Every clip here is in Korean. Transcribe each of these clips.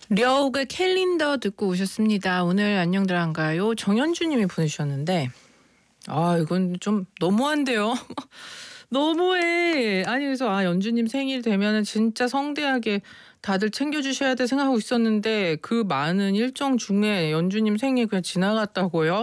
려욱의 캘린더 듣고 오셨습니다. 오늘 안녕들 한가요? 정현주님이 보내주셨는데 이건 좀 너무한데요. 너무해. 아니 그래서 연주님 생일 되면은 진짜 성대하게 다들 챙겨주셔야 돼 생각하고 있었는데 그 많은 일정 중에 연주님 생일 그냥 지나갔다고요?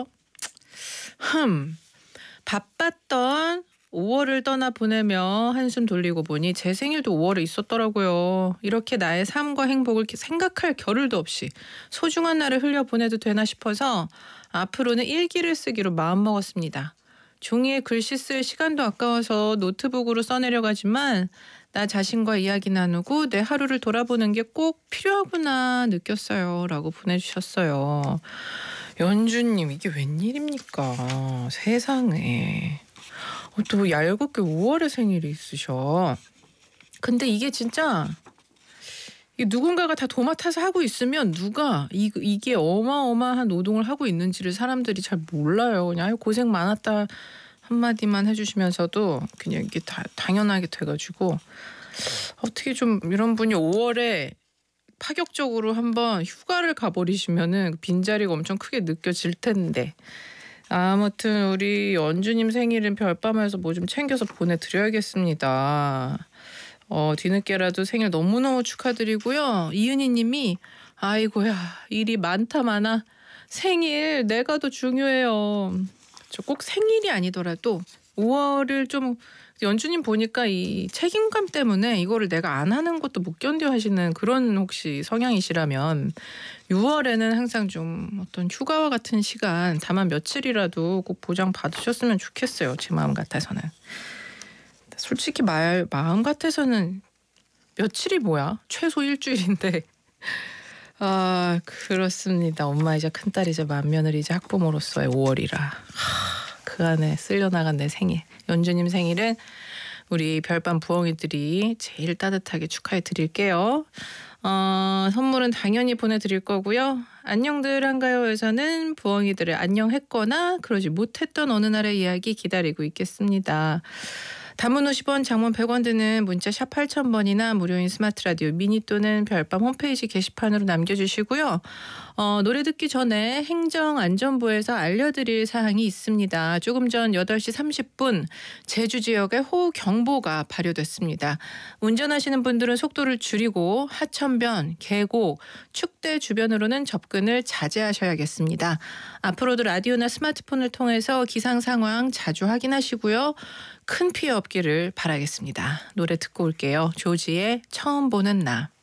바빴던 5월을 떠나 보내며 한숨 돌리고 보니 제 생일도 5월에 있었더라고요. 이렇게 나의 삶과 행복을 생각할 겨를도 없이 소중한 날을 흘려보내도 되나 싶어서 앞으로는 일기를 쓰기로 마음먹었습니다. 종이에 글씨 쓸 시간도 아까워서 노트북으로 써내려 가지만 나 자신과 이야기 나누고 내 하루를 돌아보는 게 꼭 필요하구나 느꼈어요. 라고 보내주셨어요. 연주님 이게 웬일입니까? 세상에. 또 얄궂게 5월에 생일이 있으셔. 근데 이게 진짜 누군가가 다 도맡아서 하고 있으면 누가 이게 어마어마한 노동을 하고 있는지를 사람들이 잘 몰라요. 그냥 아유 고생 많았다 한마디만 해주시면서도 그냥 이게 다 당연하게 돼가지고 어떻게 좀 이런 분이 5월에 파격적으로 한번 휴가를 가버리시면은 빈자리가 엄청 크게 느껴질 텐데. 아무튼 우리 연주님 생일은 별밤에서 뭐 좀 챙겨서 보내드려야겠습니다. 뒤늦게라도 생일 너무너무 축하드리고요. 이은희 님이 아이고야 일이 많다 많아. 생일 내가 더 중요해요. 저 꼭 생일이 아니더라도 5월을 좀 연주님 보니까 이 책임감 때문에 이거를 내가 안 하는 것도 못 견뎌 하시는 그런 혹시 성향이시라면 6월에는 항상 좀 어떤 휴가와 같은 시간 다만 며칠이라도 꼭 보장 받으셨으면 좋겠어요. 제 마음 같아서는. 솔직히 마음 같아서는 며칠이 뭐야? 최소 일주일인데. 그렇습니다. 엄마이자 큰딸이자 맏며느리이자 학부모로서의 5월이라. 그 안에 쓸려나간 내 생일. 연주님 생일은 우리 별밤 부엉이들이 제일 따뜻하게 축하해 드릴게요. 선물은 당연히 보내드릴 거고요. 안녕들 한가요에서는 부엉이들을 안녕했거나 그러지 못했던 어느 날의 이야기 기다리고 있겠습니다. 단문 50원, 장문 100원 드는 문자 샵 8000번이나 무료인 스마트 라디오 미니 또는 별밤 홈페이지 게시판으로 남겨주시고요. 노래 듣기 전에 행정안전부에서 알려드릴 사항이 있습니다. 조금 전 8시 30분 제주 지역에 호우경보가 발효됐습니다. 운전하시는 분들은 속도를 줄이고 하천변, 계곡, 축대 주변으로는 접근을 자제하셔야겠습니다. 앞으로도 라디오나 스마트폰을 통해서 기상 상황 자주 확인하시고요. 큰 피해 없기를 바라겠습니다. 노래 듣고 올게요. 조지의 처음 보는 나.